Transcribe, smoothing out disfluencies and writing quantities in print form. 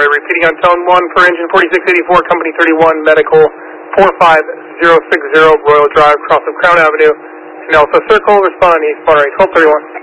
repeating on tone 1 for engine 4684, company 31, medical 45060, Royal Drive, cross of Crown Avenue, in Alpha Circle, respond east, bar 1231.